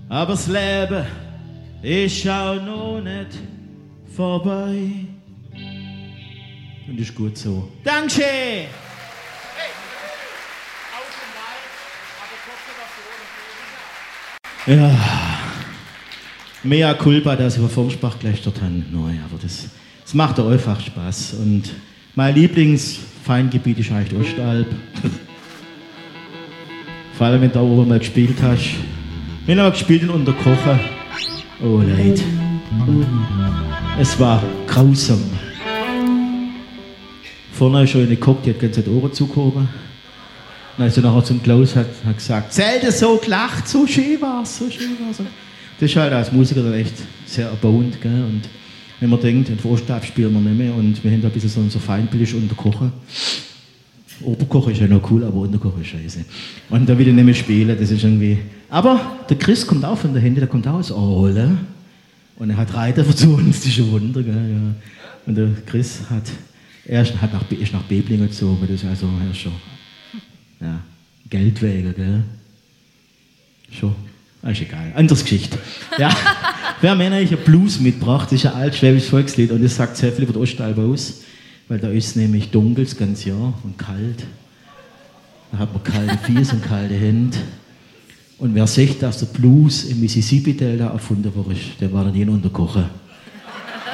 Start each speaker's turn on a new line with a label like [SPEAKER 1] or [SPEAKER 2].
[SPEAKER 1] Aber das Leben ist auch noch nicht vorbei. Und ist gut so. Dankeschön! Ja, mea culpa, dass ich über Formsprach gelästert habe. Nein, aber das macht doch einfach Spaß. Und mein Lieblingsfeindgebiet ist eigentlich die Ostalb. Vor allem, wenn du da oben mal gespielt hast. Wir haben gespielt in Unterkochen. Oh, leid. Es war grausam. Vorne ist schon eine geguckt, die hat ganz die Ohren zugehoben. Und als er nachher zum Klaus hat gesagt, selten so gelacht, so schön war's, so schön war's. Das ist halt als Musiker dann echt sehr erbauend, gell? Und wenn man denkt, den Ostalb spielen wir nicht mehr und wir haben da ein bisschen so Feindbild ist Unterkochen. Oberkochen ist ja noch cool, aber Unterkochen ist scheiße. Und da will ich nicht mehr spielen, das ist irgendwie... Aber der Chris kommt auch von der Hände, der kommt auch aus Ahle. Und er hat Reiter zu uns, das ist ein Wunder, gell? Ja. Und der Chris ist nach Beblingen gezogen, das ist also er ist schon... Ja, Geld wegen, gell? Schon. Ist egal. Anderes Geschichte. Ja, wir haben eigentlich einen Blues mitgebracht, das ist ein altschwäbisches Volkslied und das sagt sehr viel über die Ostalb aus, weil da ist nämlich dunkel das ganze Jahr und kalt. Da hat man kalte Füße und kalte Hände. Und wer sagt, dass der Blues im Mississippi-Delta erfunden wurde, der war dann jeden Unterkochen.